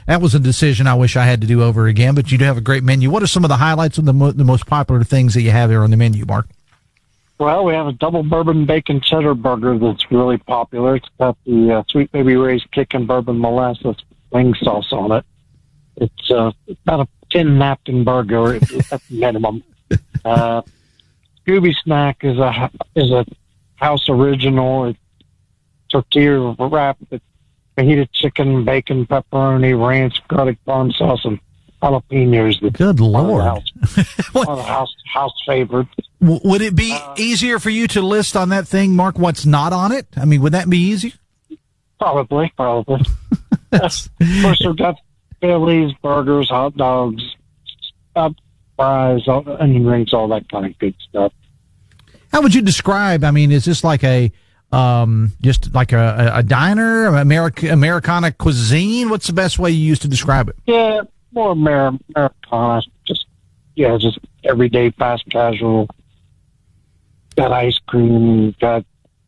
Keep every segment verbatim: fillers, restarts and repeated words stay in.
that was a decision I wish I had to do over again. But you do have a great menu. What are some of the highlights of the mo- the most popular things that you have here on the menu, Mark? Well, we have a double bourbon bacon cheddar burger that's really popular. It's got the uh, Sweet Baby Ray's kick and bourbon molasses wing sauce on it. It's uh, about a ten napkin burger at the minimum. Uh, Scooby Snack is a is a house original. It's tortilla wrap with fajita chicken, bacon, pepperoni, ranch, garlic parm sauce, and jalapenos. Good Lord! One of the house, one of the house, house favorites. W- would it be uh, easier for you to list on that thing, Mark, what's not on it? I mean, would that be easier? Probably, probably. Of course, we've got Phillies, burgers, hot dogs, uh, fries, all, onion rings, all that kind of good stuff. How would you describe? I mean, is this like a um, just like a, a diner, America, Americana cuisine? What's the best way you use to describe it? Yeah, more Amer- Americana. Just yeah, just everyday fast casual. Got ice cream, got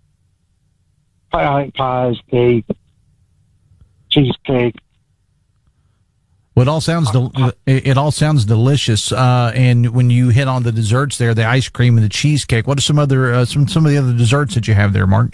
pie, pies, cake, cheesecake. Well, it all sounds del- it all sounds delicious. Uh, and when you hit on the desserts there, the ice cream and the cheesecake, what are some other uh, some some of the other desserts that you have there, Mark?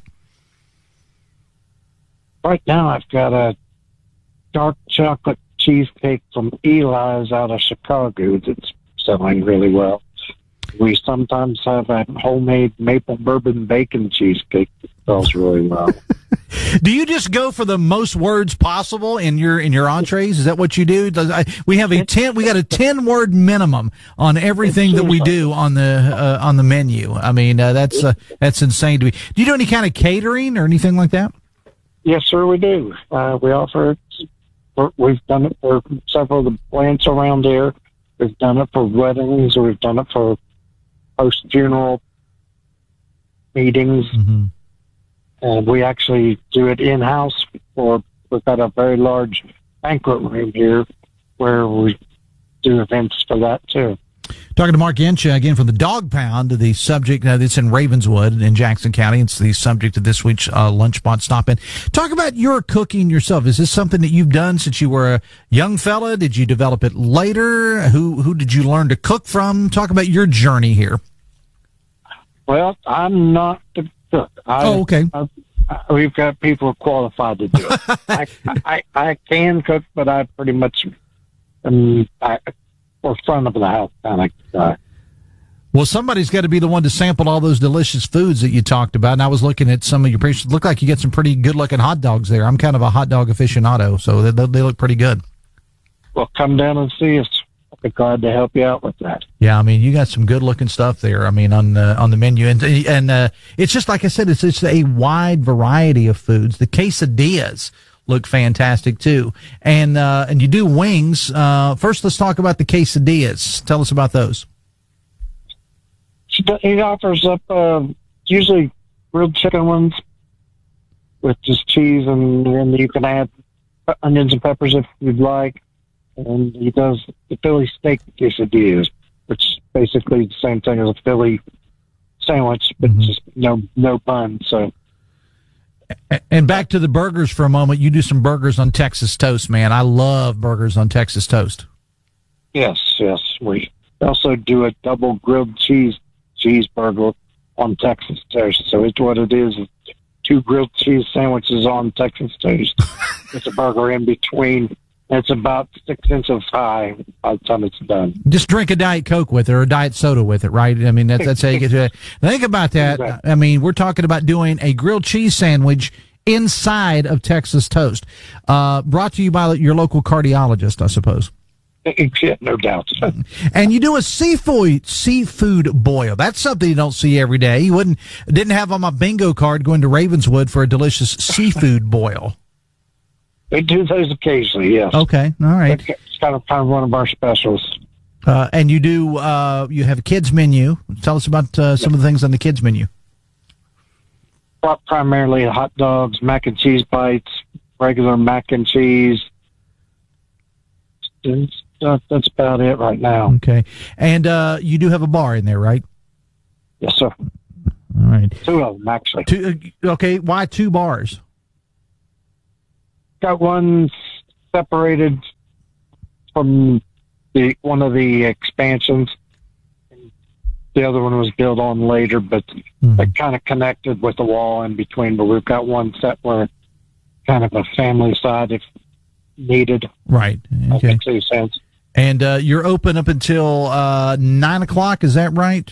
Right now, I've got a dark chocolate cheesecake from Eli's out of Chicago that's selling really well. We sometimes have a homemade maple bourbon bacon cheesecake that sells really well. Do you just go for the most words possible in your in your entrees? Is that what you do? Does, I, we have a ten. We got a ten word minimum on everything that we do on the uh, on the menu. I mean, uh, that's uh, that's insane to me. Do you do any kind of catering or anything like that? Yes, sir, we do. Uh, we offer it. For, we've done it for several of the plants around here. We've done it for weddings. We've done it for post funeral meetings. Mm-hmm. And we actually do it in-house. For we've got a very large banquet room here where we do events for that, too. Talking to Mark Yencha again from the Dog Pound, the subject uh, that's in Ravenswood in Jackson County. It's the subject of this week's uh, Lunchbox Stop In. Talk about your cooking yourself. Is this something that you've done since you were a young fella? Did you develop it later? Who who did you learn to cook from? Talk about your journey here. Well, I'm not the cook. I, oh, okay. I, I, we've got people qualified to do it. I, I I can cook, but I pretty much um I. or front of the house kind of guy. Well, somebody's got to be the one to sample all those delicious foods that you talked about. And I was looking at some of your pictures. Look like you get some pretty good-looking hot dogs there. I'm kind of a hot dog aficionado, so they, they look pretty good. Well, come down and see us. I'll be glad to help you out with that. Yeah, I mean, you got some good-looking stuff there. I mean, on uh, on the menu, and and uh, it's just like I said, it's it's a wide variety of foods. The quesadillas look fantastic too, and uh, and you do wings. Uh, first, let's talk about the quesadillas. Tell us about those. He offers up uh, usually grilled chicken ones with just cheese, and, and you can add onions and peppers if you'd like. And he does the Philly steak quesadillas, which is basically the same thing as a Philly sandwich, but mm-hmm. just no no bun. So. And back to the burgers for a moment. You do some burgers on Texas toast, man. I love burgers on Texas toast. Yes, yes. We also do a double grilled cheese cheeseburger on Texas toast. So it's what it is: two grilled cheese sandwiches on Texas toast. It's a burger in between. It's about six inches high by the time it's done. Just drink a Diet Coke with it or a Diet Soda with it, right? I mean, that's, that's how you get to it. Think about that. Exactly. I mean, we're talking about doing a grilled cheese sandwich inside of Texas toast. Uh, brought to you by your local cardiologist, I suppose. Yeah, no doubt. And you do a seafood seafood boil. That's something you don't see every day. You wouldn't didn't have on my bingo card going to Ravenswood for a delicious seafood boil. We do those occasionally, yes. Okay, all right. It's kind of, kind of one of our specials. Uh, and you do, uh, you have a kids menu. Tell us about uh, some of the things on the kids menu. Well, primarily hot dogs, mac and cheese bites, regular mac and cheese. That's, that's about it right now. Okay. And uh, you do have a bar in there, right? Yes, sir. All right. Two of them, actually. Two, okay, why two bars? Got one separated from the one of the expansions. The other one was built on later, but mm-hmm. they kind of connected with the wall in between. But we've got one set where kind of a family side if needed. Right. Okay. That makes sense. And uh, you're open up until uh, nine o'clock. Is that right?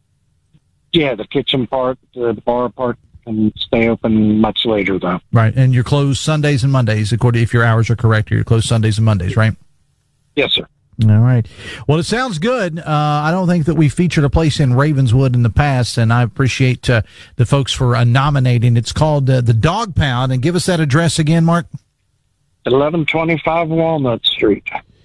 Yeah, the kitchen part, the bar part, can stay open much later, though. Right, and you're closed Sundays and Mondays, according if your hours are correct. You're closed Sundays and Mondays, right? Yes, sir. All right. Well, it sounds good. Uh, I don't think that we featured a place in Ravenswood in the past, and I appreciate uh, the folks for uh, nominating. It's called uh, the Dog Pound, and give us that address again, Mark. eleven twenty-five Walnut Street.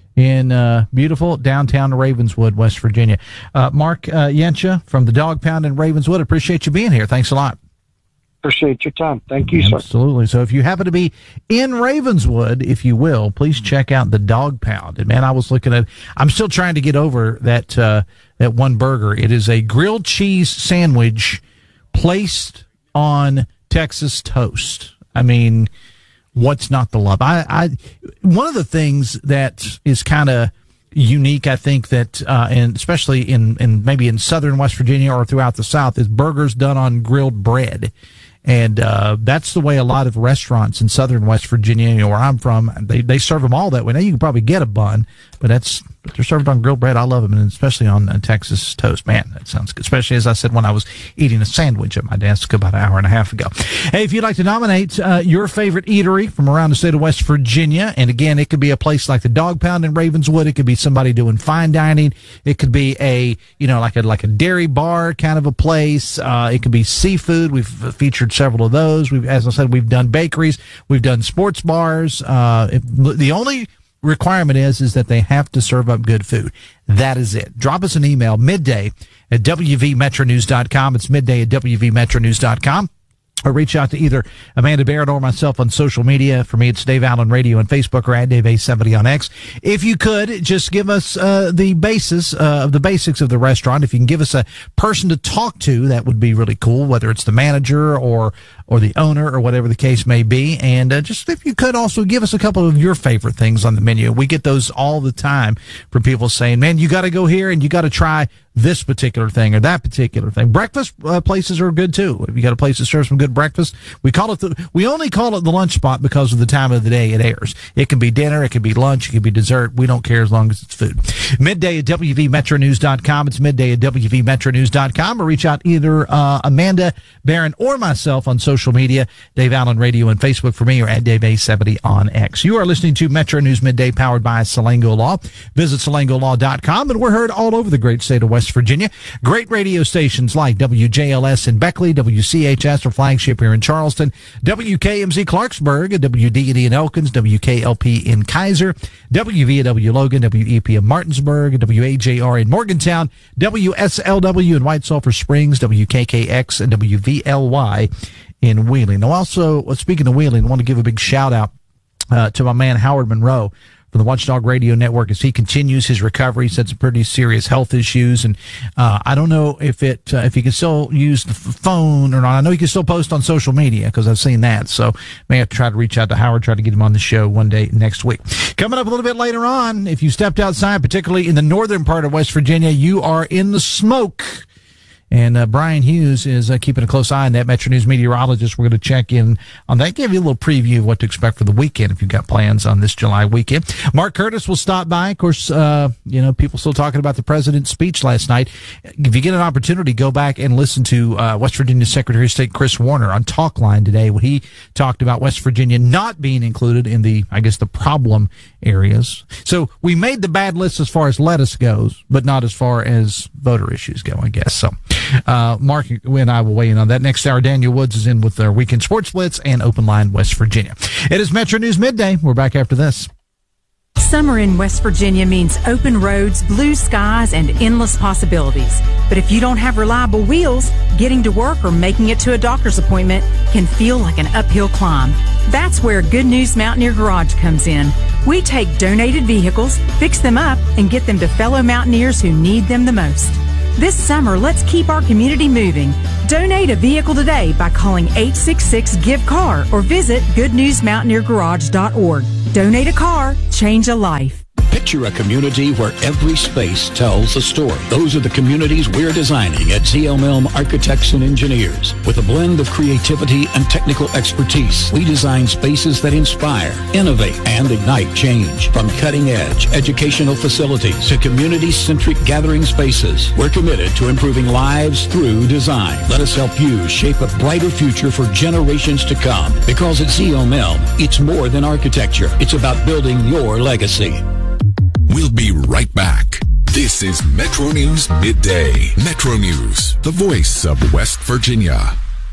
In uh, beautiful downtown Ravenswood, West Virginia. Uh, Mark uh, Yencha from the Dog Pound in Ravenswood, appreciate you being here. Thanks a lot. Appreciate your time. Thank you, Absolutely. sir. Absolutely. So if you happen to be in Ravenswood, if you will, please check out the Dog Pound. And man, I was looking at, I'm still trying to get over that, uh, that one burger. It is a grilled cheese sandwich placed on Texas toast. I mean, what's not the love? I, I, one of the things that is kind of unique, I think that, uh, and especially in, in maybe in southern West Virginia or throughout the South, is burgers done on grilled bread. And, uh, that's the way a lot of restaurants in southern West Virginia, you know, where I'm from, they, they serve them all that way. Now you can probably get a bun, but that's, but they're served on grilled bread. I love them, and especially on uh, Texas toast. Man, that sounds good. Especially, as I said, when I was eating a sandwich at my desk about an hour and a half ago. Hey, if you'd like to nominate uh, your favorite eatery from around the state of West Virginia, and again, it could be a place like the Dog Pound in Ravenswood. It could be somebody doing fine dining. It could be a, you know, like a like a dairy bar kind of a place. Uh, it could be seafood. We've featured several of those. We've, as I said, we've done bakeries. We've done sports bars. Uh, if, the only requirement is is that they have to serve up good food. That is it. Drop us an email, midday at w v metro news dot com. It's midday at w v metro news dot com. Or reach out to either Amanda Barrett or myself on social media. For me, it's Dave Allen Radio on Facebook or at Dave A seventy on X. If you could, just give us uh, the basis uh, of the basics of the restaurant. If you can give us a person to talk to, that would be really cool, whether it's the manager or or the owner or whatever the case may be. And uh, just if you could also give us a couple of your favorite things on the menu. We get those all the time from people saying, man, you got to go here and you got to try this particular thing or that particular thing. Breakfast uh, places are good too. If you got a place that serves some good breakfast, we call it the, we only call it the lunch spot because of the time of the day it airs. It can be dinner, it can be lunch, it can be dessert. We don't care as long as it's food. Midday at w v metro news dot com. It's midday at w v metro news dot com, or reach out either uh, Amanda Barron or myself on social media, Dave Allen Radio on Facebook for me, or at Dave A seventy on X. You are listening to Metro News Midday, powered by Salango Law. Visit salango law dot com, and we're heard all over the great state of West Virginia. Great radio stations like W J L S in Beckley, W C H S, our flagship here in Charleston, W K M Z Clarksburg, W D E D in Elkins, W K L P in Kaiser, W V W Logan, W E P in Martinsburg, W A J R in Morgantown, W S L W in White Sulphur Springs, W K K X, and W V L Y in Wheeling. Now, also, speaking of Wheeling, I want to give a big shout out uh, to my man Howard Monroe from the Watchdog Radio Network as he continues his recovery. He's had some pretty serious health issues, and uh, I don't know if it uh, if he can still use the phone or not. I know he can still post on social media because I've seen that, so may have to try to reach out to Howard, try to get him on the show one day next week. Coming up a little bit later on, if you stepped outside, particularly in the northern part of West Virginia, you are in the smoke. And uh, Brian Hughes is uh, keeping a close eye on that, Metro News meteorologist. We're going to check in on that, give you a little preview of what to expect for the weekend if you've got plans on this July weekend. Mark Curtis will stop by. Of course, uh, you know, people still talking about the president's speech last night. If you get an opportunity, go back and listen to uh, West Virginia Secretary of State Chris Warner on Talkline today when he talked about West Virginia not being included in the, I guess, the problem areas. So we made the bad list as far as lettuce goes, but not as far as voter issues go, I guess. So Uh, Mark and I will weigh in on that. Next hour, Daniel Woods is in with their Weekend Sports Blitz and Open Line West Virginia. It is Metro News Midday. We're back after this. Summer in West Virginia means open roads, blue skies, and endless possibilities. But if you don't have reliable wheels, getting to work or making it to a doctor's appointment can feel like an uphill climb. That's where Good News Mountaineer Garage comes in. We take donated vehicles, fix them up, and get them to fellow mountaineers who need them the most. This summer, let's keep our community moving. Donate a vehicle today by calling eight six six, give car or visit good news mountaineer garage dot org. Donate a car, change a life. Picture a community where every space tells a story. Those are the communities we're designing at Z M Elm Architects and Engineers. With a blend of creativity and technical expertise, we design spaces that inspire, innovate, and ignite change. From cutting-edge educational facilities to community-centric gathering spaces, we're committed to improving lives through design. Let us help you shape a brighter future for generations to come. Because at Z M Elm, it's more than architecture. It's about building your legacy. We'll be right back. This is Metro News Midday. Metro News, the voice of West Virginia.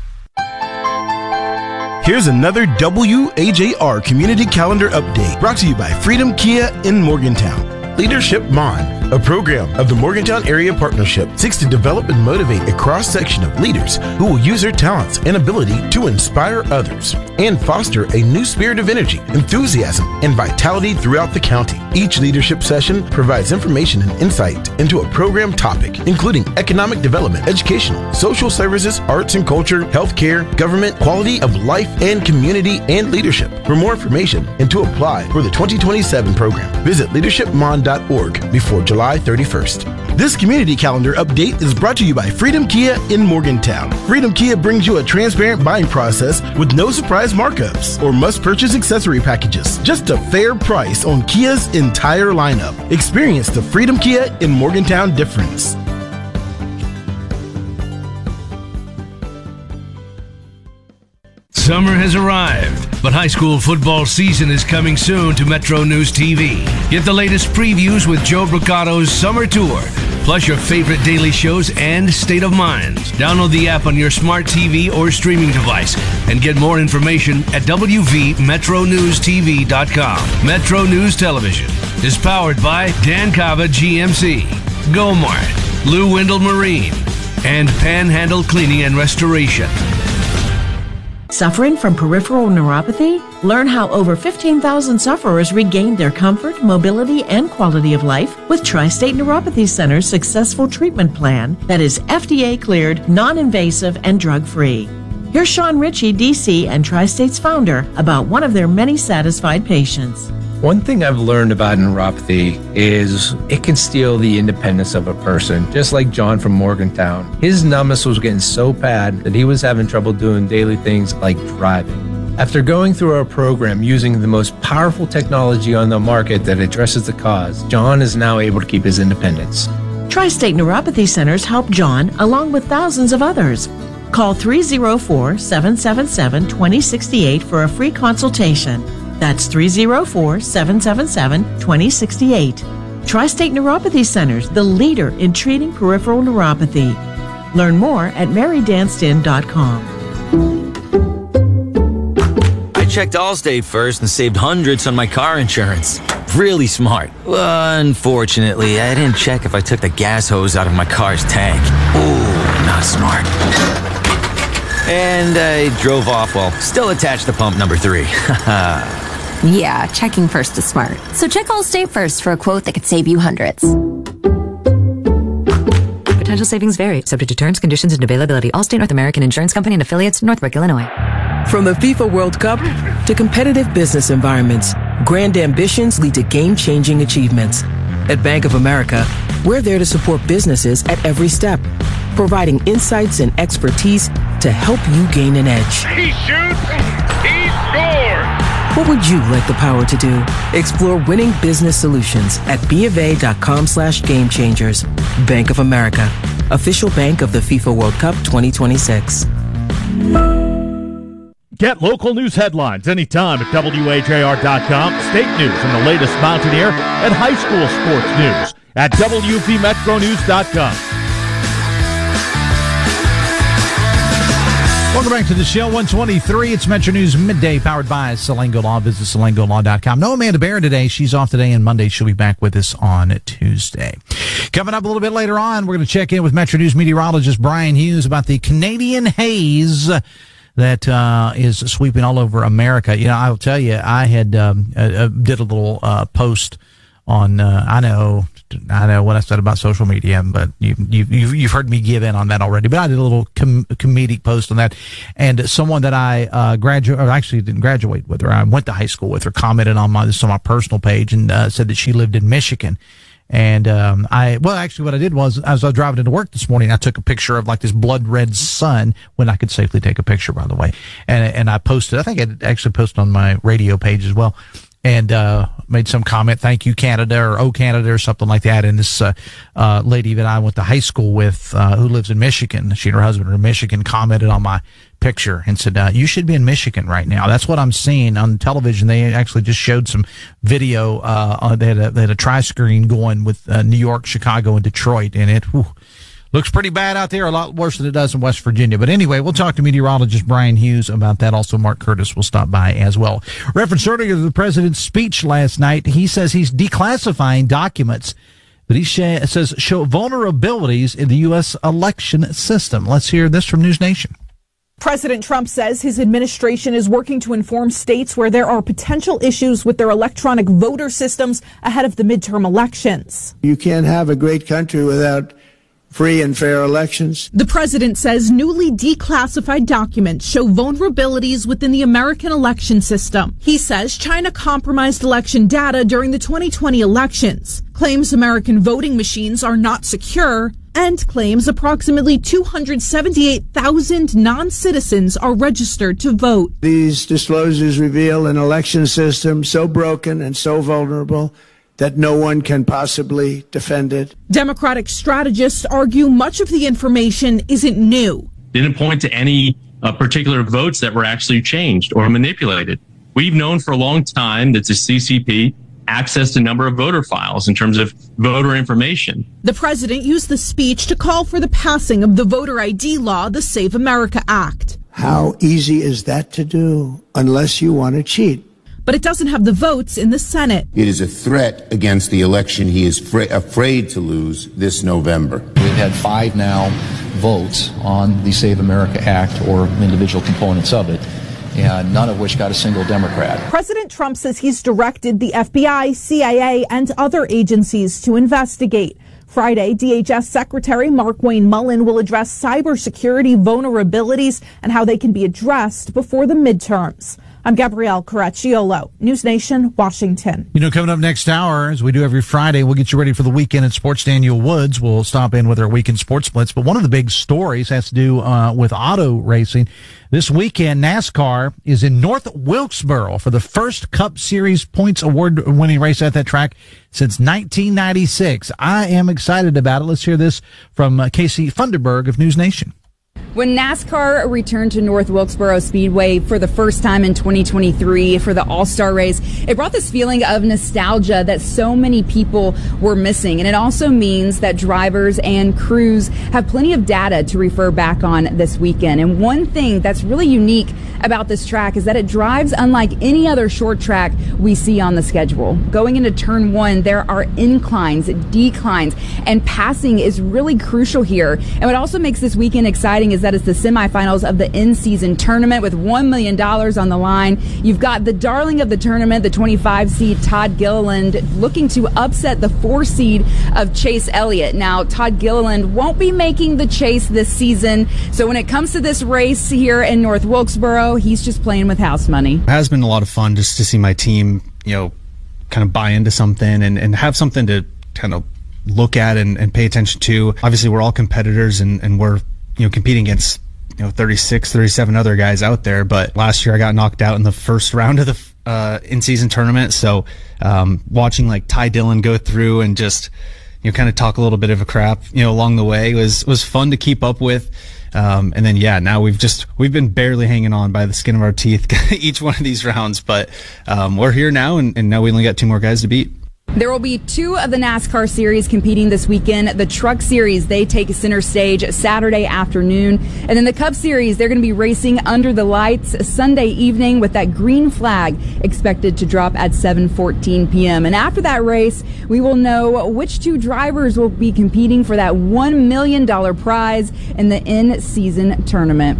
Here's another W A J R Community Calendar Update brought to you by Freedom Kia in Morgantown. Leadership Mon, a program of the Morgantown Area Partnership, seeks to develop and motivate a cross-section of leaders who will use their talents and ability to inspire others and foster a new spirit of energy, enthusiasm, and vitality throughout the county. Each leadership session provides information and insight into a program topic, including economic development, educational, social services, arts and culture, healthcare, government, quality of life, and community and leadership. For more information and to apply for the twenty twenty-seven program, visit leadership mon dot org before July thirty-first. This community calendar update is brought to you by Freedom Kia in Morgantown. Freedom Kia brings you a transparent buying process with no surprise markups or must-purchase accessory packages. Just a fair price on Kia's entire lineup. Experience the Freedom Kia in Morgantown difference. Summer has arrived, but high school football season is coming soon to Metro News T V. Get the latest previews with Joe Bricato's Summer Tour, plus your favorite daily shows and State of Minds. Download the app on your smart T V or streaming device and get more information at w v metro news t v dot com. Metro News Television is powered by Dan Cava G M C, Gomart, Lou Wendell Marine, and Panhandle Cleaning and Restoration. Suffering from peripheral neuropathy? Learn how over fifteen thousand sufferers regained their comfort, mobility, and quality of life with Tri-State Neuropathy Center's successful treatment plan that is F D A cleared, non-invasive, and drug-free. Here's Sean Ritchie, D C and Tri-State's founder, about one of their many satisfied patients. One thing I've learned about neuropathy is it can steal the independence of a person. Just like John from Morgantown. His numbness was getting so bad that he was having trouble doing daily things like driving. After going through our program using the most powerful technology on the market that addresses the cause, John is now able to keep his independence. Tri-State Neuropathy Centers help John along with thousands of others. Call three oh four, seven seven seven, two oh six eight for a free consultation. That's three oh four, seven seven seven, two oh six eight. Tri-State Neuropathy Centers, the leader in treating peripheral neuropathy. Learn more at mary danston dot com. I checked Allstate first and saved hundreds on my car insurance. Really smart. Well, unfortunately, I didn't check if I took the gas hose out of my car's tank. Ooh, not smart. And I drove off while still attached to pump number three. Yeah, checking first is smart. So check Allstate first for a quote that could save you hundreds. Potential savings vary, subject to terms, conditions, and availability. Allstate North American Insurance Company and affiliates, Northbrook, Illinois. From the FIFA World Cup to competitive business environments, grand ambitions lead to game-changing achievements. At Bank of America, we're there to support businesses at every step, providing insights and expertise to help you gain an edge. He shoots, he scores! What would you like the power to do? Explore winning business solutions at bofa.com slash game changers. Bank of America, official bank of the FIFA World Cup twenty twenty-six. Get local news headlines anytime at W A J R dot com, state news and the latest Mountaineer and high school sports news at W V metro news dot com. Welcome back to the show, one twenty-three. It's Metro News Midday, powered by Salango Law. Visit salango law dot com. No Amanda Barron today. She's off today, and Monday she'll be back with us on Tuesday. Coming up a little bit later on, we're going to check in with Metro News meteorologist Brian Hughes about the Canadian haze that uh, is sweeping all over America. You know, I'll tell you, I had um, uh, did a little uh, post on, uh, I know, I know what I said about social media, but you, you, you've, you've heard me give in on that already. But I did a little com- comedic post on that, and someone that I uh, graduate, or actually didn't graduate with her, I went to high school with her, commented on my this on my personal page, and uh, said that she lived in Michigan. And um, I, well, actually, what I did was, as I was driving into work this morning, I took a picture of like this blood red sun, when I could safely take a picture, by the way, and and I posted. I think I actually posted on my radio page as well. And uh made some comment, thank you, Canada, or oh, Canada, or something like that. And this uh, uh lady that I went to high school with, uh who lives in Michigan, she and her husband are in Michigan, commented on my picture and said, uh, you should be in Michigan right now. That's what I'm seeing on television. They actually just showed some video. Uh, they had a, they had a tri-screen going with uh, New York, Chicago, and Detroit, and it whew, looks pretty bad out there, a lot worse than it does in West Virginia. But anyway, we'll talk to meteorologist Brian Hughes about that. Also, Mark Curtis will stop by as well. Reference earlier to the president's speech last night. He says he's declassifying documents that he sh- says show vulnerabilities in the U S election system. Let's hear this from News Nation. President Trump says his administration is working to inform states where there are potential issues with their electronic voter systems ahead of the midterm elections. You can't have a great country without free and fair elections. The president says newly declassified documents show vulnerabilities within the American election system. He says China compromised election data during the twenty twenty elections, claims American voting machines are not secure, and claims approximately two hundred seventy-eight thousand non-citizens are registered to vote. These disclosures reveal an election system so broken and so vulnerable that no one can possibly defend it. Democratic strategists argue much of the information isn't new. Didn't point to any uh, particular votes that were actually changed or manipulated. We've known for a long time that the C C P accessed a number of voter files in terms of voter information. The president used the speech to call for the passing of the voter I D law, the Save America Act. How easy is that to do unless you want to cheat? But it doesn't have the votes in the Senate. It is a threat against the election he is fra- afraid to lose this November. We've had five now votes on the Save America Act or individual components of it, and none of which got a single Democrat. President Trump says he's directed the F B I, C I A, and other agencies to investigate. Friday, D H S Secretary Markwayne Mullin will address cybersecurity vulnerabilities and how they can be addressed before the midterms. I'm Gabrielle Caracciolo, News Nation, Washington. You know, coming up next hour, as we do every Friday, we'll get you ready for the weekend in sports. Daniel Woods will stop in with our weekend sports splits. But one of the big stories has to do uh, with auto racing. This weekend, NASCAR is in North Wilkesboro for the first Cup Series points award-winning race at that track since nineteen ninety-six. I am excited about it. Let's hear this from uh, Casey Funderburg of News Nation. When NASCAR returned to North Wilkesboro Speedway for the first time in twenty twenty-three for the All-Star race, it brought this feeling of nostalgia that so many people were missing. And it also means that drivers and crews have plenty of data to refer back on this weekend. And one thing that's really unique about this track is that it drives unlike any other short track we see on the schedule. Going into turn one, there are inclines, declines, and passing is really crucial here. And what also makes this weekend exciting is that it's the semifinals of the in-season tournament with one million dollars on the line. You've got the darling of the tournament, the twenty-five seed Todd Gilliland, looking to upset the four seed of Chase Elliott. Now, Todd Gilliland won't be making the chase this season, so when it comes to this race here in North Wilkesboro, he's just playing with house money. It has been a lot of fun just to see my team, you know, kind of buy into something and, and have something to kind of look at and, and pay attention to. Obviously, we're all competitors and, and we're you know, competing against, you know, thirty-six, thirty-seven other guys out there. But last year I got knocked out in the first round of the uh, in-season tournament. So um, watching like Ty Dillon go through and just, you know, kind of talk a little bit of a crap, you know, along the way was, was fun to keep up with. Um, and then, yeah, now we've just, we've been barely hanging on by the skin of our teeth each one of these rounds. But um, we're here now, and, and now we only got two more guys to beat. There will be two of the NASCAR series competing this weekend. The Truck Series, they take center stage Saturday afternoon. And then the Cup Series, they're going to be racing under the lights Sunday evening with that green flag expected to drop at seven fourteen p.m. And after that race, we will know which two drivers will be competing for that one million dollars prize in the in-season tournament.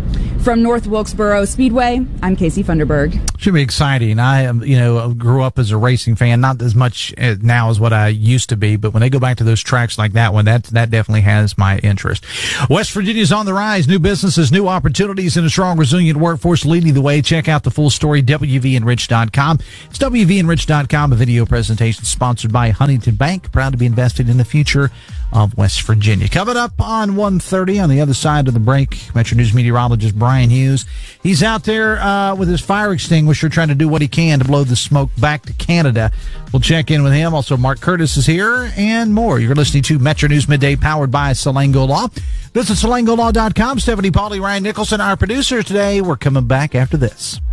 From North Wilkesboro Speedway, I'm Casey Funderburg. Should be exciting. I am, you know, grew up as a racing fan, not as much now as what I used to be, but when they go back to those tracks like that one, that that definitely has my interest. West Virginia's on the rise. New businesses, new opportunities, and a strong, resilient workforce leading the way. Check out the full story, W V Enrich dot com. It's W V Enrich dot com, a video presentation sponsored by Huntington Bank, proud to be invested in the future of West Virginia. Coming up on one thirty on the other side of the break, Metro News meteorologist Brian Hughes. He's out there uh, with his fire extinguisher trying to do what he can to blow the smoke back to Canada. We'll check in with him. Also, Mark Curtis is here and more. You're listening to Metro News Midday, powered by Salango Law. Visit Salango Law dot com. Stephanie Pauly, Ryan Nicholson, our producers today. We're coming back after this.